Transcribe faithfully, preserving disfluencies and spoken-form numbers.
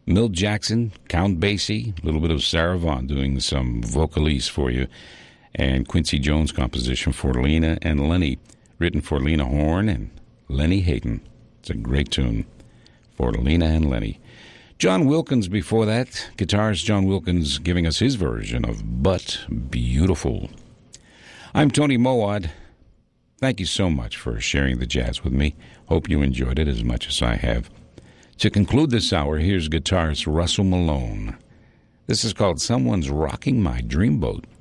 Milt Jackson, Count Basie, a little bit of Sarah Vaughan doing some vocalese for you, and Quincy Jones' composition for Lena and Lenny, written for Lena Horne and Lenny Hayden. It's a great tune for Lena and Lenny. John Wilkins before that, guitarist John Wilkins giving us his version of But Beautiful. I'm Tony Mowat. Thank you so much for sharing the jazz with me. Hope you enjoyed it as much as I have. To conclude this hour, here's guitarist Russell Malone. This is called Someone's Rocking My Dreamboat.